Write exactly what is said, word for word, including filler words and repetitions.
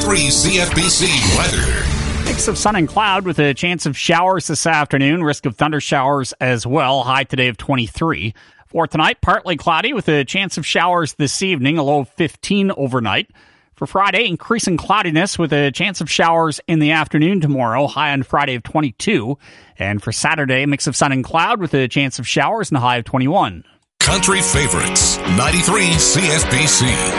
ninety-three C F B C weather. Mix of sun and cloud with a chance of showers this afternoon. Risk of thunder showers as well. High today of twenty-three. For tonight, partly cloudy with a chance of showers this evening. A low of fifteen overnight. For Friday, increasing cloudiness with a chance of showers in the afternoon tomorrow. High on Friday of twenty-two. And for Saturday, mix of sun and cloud with a chance of showers and a high of twenty-one. Country favorites, ninety-three C F B C.